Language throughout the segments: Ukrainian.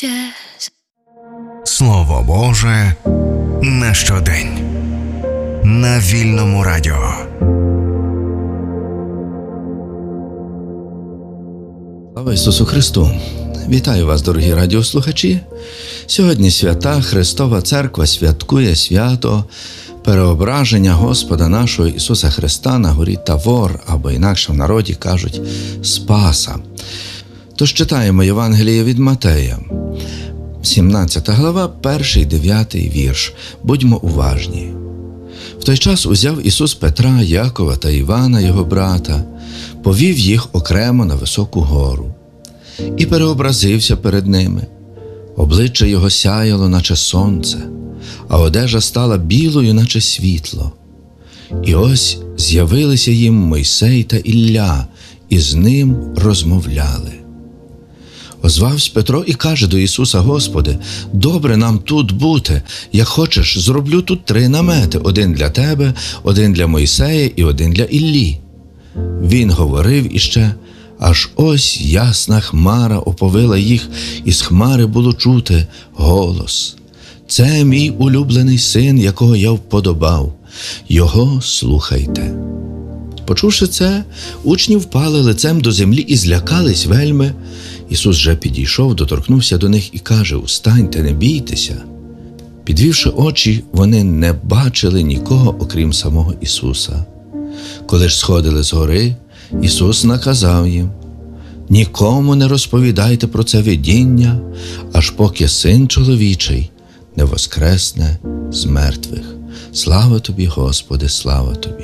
Слово Боже на щодень. На Вільному радіо. Слава Ісусу Христу! Вітаю вас, дорогі радіослухачі! Сьогодні Свята Христова Церква святкує свято Переображення Господа нашого Ісуса Христа на горі Тавор, або інакше в народі кажуть Спаса. Тож читаємо Євангеліє від Матея, 17 глава, 1-9 вірш. Будьмо уважні. В той час узяв Ісус Петра, Якова та Івана, його брата, повів їх окремо на високу гору і переобразився перед ними. Обличчя його сяяло, наче сонце, а одежа стала білою, наче світло. І ось з'явилися їм Мойсей та Ілля, і з ним розмовляли. Озвався Петро і каже до Ісуса: «Господи, добре нам тут бути. Як хочеш, зроблю тут 3 намети, один для Тебе, один для Мойсея і один для Іллі». Він говорив іще, аж ось ясна хмара оповила їх, і з хмари було чути голос: «Це мій улюблений син, якого я вподобав. Його слухайте». Почувши це, учні впали лицем до землі і злякались вельми. Ісус же підійшов, доторкнувся до них і каже: «Устань, не бійтеся». Підвівши очі, вони не бачили нікого, окрім самого Ісуса. Коли ж сходили з гори, Ісус наказав їм: «Нікому не розповідайте про це видіння, аж поки Син чоловічий не воскресне з мертвих. Слава Тобі, Господи, слава Тобі».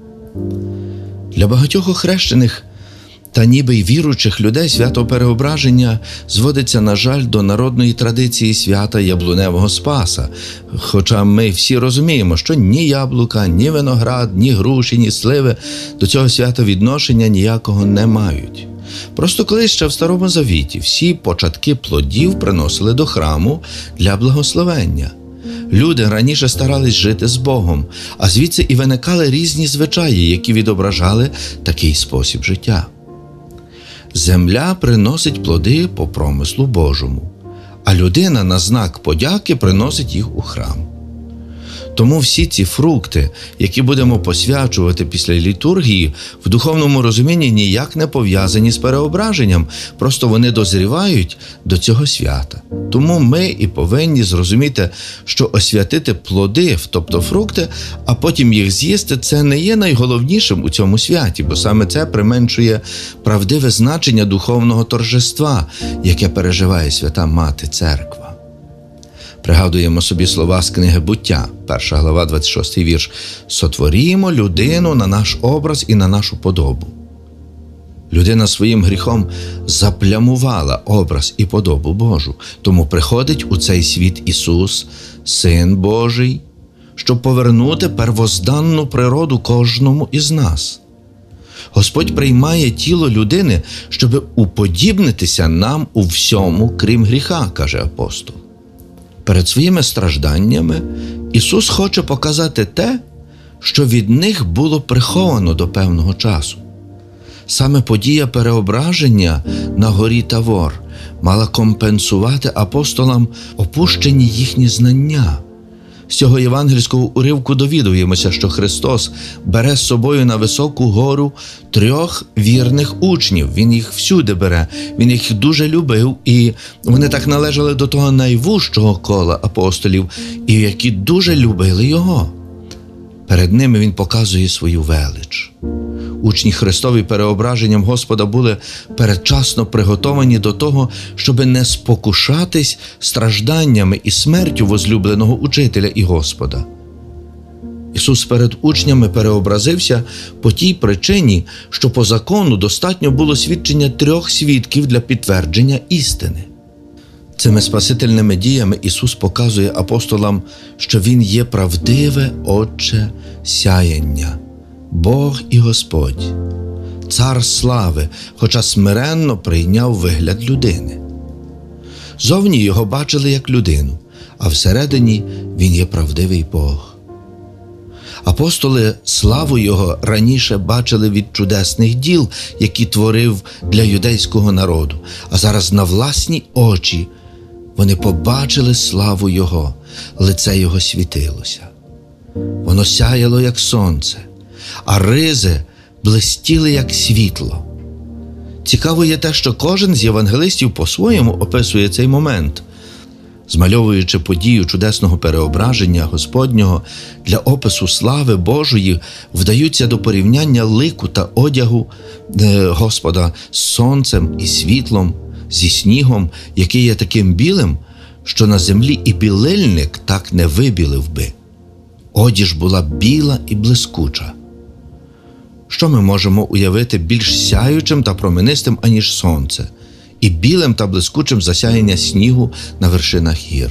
Для багатьох охрещених та ніби й віруючих людей свято Переображення зводиться, на жаль, до народної традиції свята Яблуневого Спаса. Хоча ми всі розуміємо, що ні яблука, ні виноград, ні груші, ні сливи до цього свята відношення ніякого не мають. Просто колись ще в Старому Завіті всі початки плодів приносили до храму для благословення. Люди раніше старались жити з Богом, а звідси і виникали різні звичаї, які відображали такий спосіб життя. Земля приносить плоди по промислу Божому, а людина на знак подяки приносить їх у храм. Тому всі ці фрукти, які будемо посвячувати після літургії, в духовному розумінні ніяк не пов'язані з переображенням, просто вони дозрівають до цього свята. Тому ми і повинні зрозуміти, що освятити плоди, тобто фрукти, а потім їх з'їсти – це не є найголовнішим у цьому святі, бо саме це применшує правдиве значення духовного торжества, яке переживає Свята Мати Церква. Пригадуємо собі слова з книги «Буття», 1 глава, 26 вірш: «Сотворімо людину на наш образ і на нашу подобу». Людина своїм гріхом заплямувала образ і подобу Божу, тому приходить у цей світ Ісус, Син Божий, щоб повернути первозданну природу кожному із нас. Господь приймає тіло людини, щоб уподібнитися нам у всьому, крім гріха, каже апостол. Перед своїми стражданнями Ісус хоче показати те, що від них було приховано до певного часу. Саме подія переображення на горі Тавор мала компенсувати апостолам опущені їхні знання. З цього євангельського уривку довідуємося, що Христос бере з собою на високу гору 3 вірних учнів. Він їх всюди бере, Він їх дуже любив, і вони так належали до того найвужчого кола апостолів, і які дуже любили Його. Перед ними Він показує свою велич. Учні Христові переображенням Господа були передчасно приготовані до того, щоб не спокушатись стражданнями і смертю возлюбленого Учителя і Господа. Ісус перед учнями переобразився по тій причині, що по закону достатньо було свідчення 3 свідків для підтвердження істини. Цими спасительними діями Ісус показує апостолам, що Він є правдиве Отче сяєння, Бог і Господь, Цар слави, хоча смиренно прийняв вигляд людини. Зовні Його бачили як людину, а всередині Він є правдивий Бог. Апостоли славу Його раніше бачили від чудесних діл, які творив для юдейського народу, а зараз на власні очі Вони побачили славу Його, лице Його світилося. Воно сяяло, як сонце, а ризи блистіли, як світло. Цікаво є те, що кожен з євангелистів по-своєму описує цей момент, змальовуючи подію чудесного переображення Господнього. Для опису слави Божої вдаються до порівняння лику та одягу Господа з сонцем і світлом, зі снігом, який є таким білим, що на землі і білильник так не вибілив би. Одіж була біла і блискуча. Що ми можемо уявити більш сяючим та променистим, аніж сонце, і білим та блискучим засяяння снігу на вершинах гір?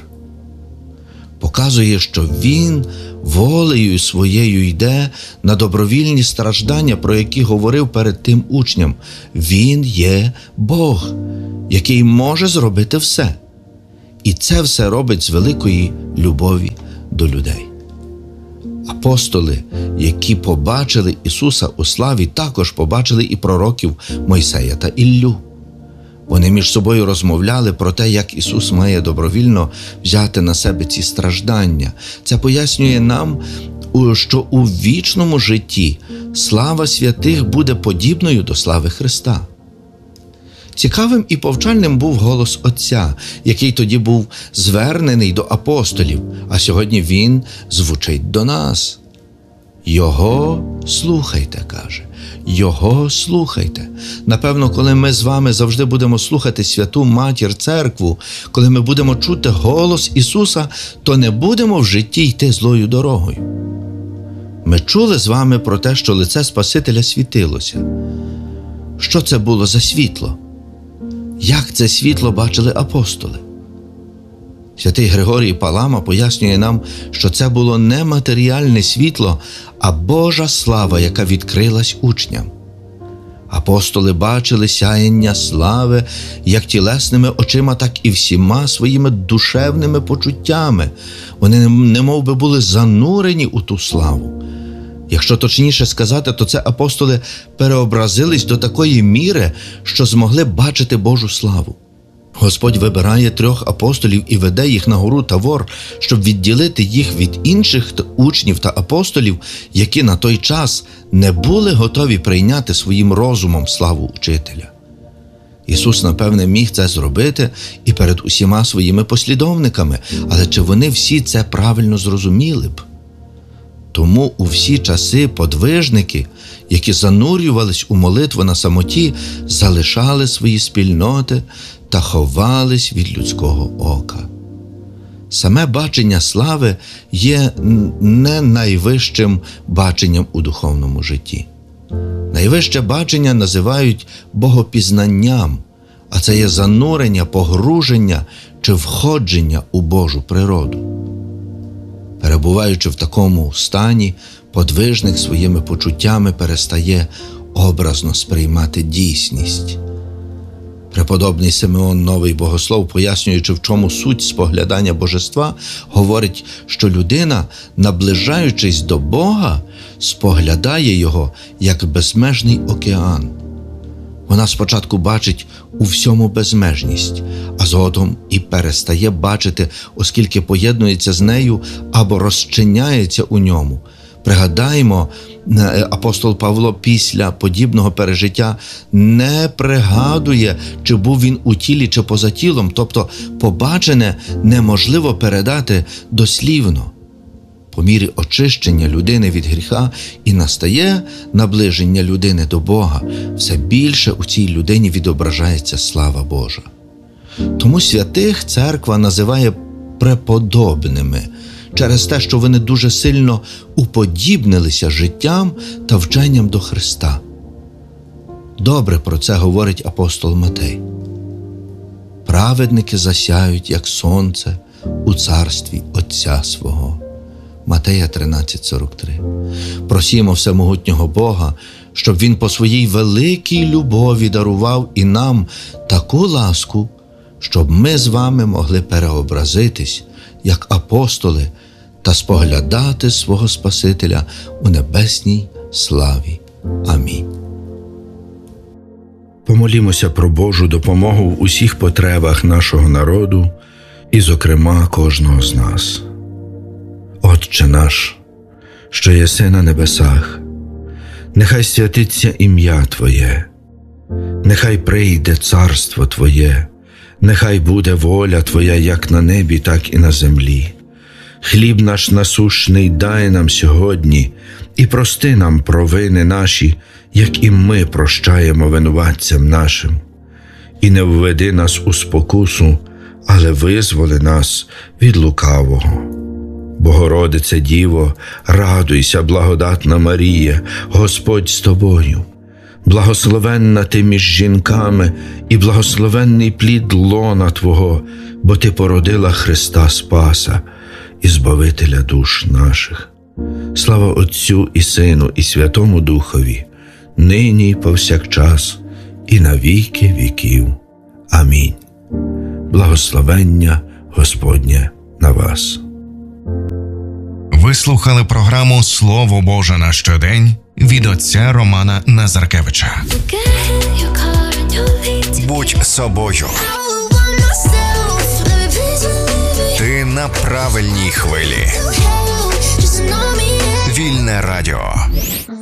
Показує, що Він волею своєю йде на добровільні страждання, про які говорив перед тим учням. Він є Бог, який може зробити все. І це все робить з великої любові до людей. Апостоли, які побачили Ісуса у славі, також побачили і пророків Мойсея та Іллю. Вони між собою розмовляли про те, як Ісус має добровільно взяти на себе ці страждання. Це пояснює нам, що у вічному житті слава святих буде подібною до слави Христа. Цікавим і повчальним був голос Отця, який тоді був звернений до апостолів, а сьогодні він звучить до нас. Його слухайте, каже. Його слухайте. Напевно, коли ми з вами завжди будемо слухати Святу Матір Церкву, коли ми будемо чути голос Ісуса, то не будемо в житті йти злою дорогою. Ми чули з вами про те, що лице Спасителя світилося. Що це було за світло? Як це світло бачили апостоли? Святий Григорій Палама пояснює нам, що це було не матеріальне світло, а Божа слава, яка відкрилась учням. Апостоли бачили сяєння слави як тілесними очима, так і всіма своїми душевними почуттями. Вони немов би були занурені у ту славу. Якщо точніше сказати, то це апостоли переобразились до такої міри, що змогли бачити Божу славу. Господь вибирає 3 апостолів і веде їх на гору Тавор, щоб відділити їх від інших учнів та апостолів, які на той час не були готові прийняти своїм розумом славу учителя. Ісус, напевне, міг це зробити і перед усіма своїми послідовниками, але чи вони всі це правильно зрозуміли б? Тому у всі часи подвижники, які занурювались у молитву на самоті, залишали свої спільноти та ховались від людського ока. Саме бачення слави є не найвищим баченням у духовному житті. Найвище бачення називають богопізнанням, а це є занурення, погруження чи входження у Божу природу. Перебуваючи в такому стані, подвижник своїми почуттями перестає образно сприймати дійсність. Преподобний Симеон Новий Богослов, пояснюючи, в чому суть споглядання божества, говорить, що людина, наближаючись до Бога, споглядає Його як безмежний океан. Вона спочатку бачить у всьому безмежність, а згодом і перестає бачити, оскільки поєднується з нею або розчиняється у ньому. Пригадаємо, апостол Павло після подібного пережиття не пригадує, чи був він у тілі, чи поза тілом, тобто побачене неможливо передати дослівно. По мірі очищення людини від гріха і настає наближення людини до Бога, все більше у цій людині відображається слава Божа. Тому святих церква називає преподобними через те, що вони дуже сильно уподібнилися життям та вченням до Христа. Добре про це говорить апостол Матей. Праведники засяють, як сонце, у царстві Отця свого. Матея 13:43. Просімо всемогутнього Бога, щоб Він по своїй великій любові дарував і нам таку ласку, щоб ми з вами могли переобразитись, як апостоли, та споглядати свого Спасителя у небесній славі. Амінь. Помолімося про Божу допомогу в усіх потребах нашого народу і, зокрема, кожного з нас. Отче наш, що єси на небесах, нехай святиться ім'я Твоє, нехай прийде царство Твоє, нехай буде воля Твоя як на небі, так і на землі. Хліб наш насущний дай нам сьогодні, і прости нам провини наші, як і ми прощаємо винуватцям нашим. І не введи нас у спокусу, але визволи нас від лукавого. Богородице Діво, радуйся, благодатна Марія, Господь з тобою. Благословенна ти між жінками, і благословенний плід лона Твого, бо ти породила Христа Спаса і Збавителя душ наших. Слава Отцю і Сину, і Святому Духові, нині і повсякчас, і на віки віків. Амінь. Благословення Господнє на вас. Ви слухали програму «Слово Боже на щодень» від отця Романа Назаркевича. Будь собою. Ти на правильній хвилі. Вільне радіо.